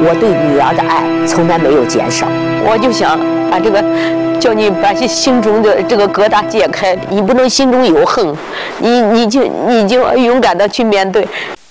我对女儿的爱从来没有减少。 我就想把这个，叫你把心中的这个疙瘩解开，你不能心中有恨，你就勇敢的去面对。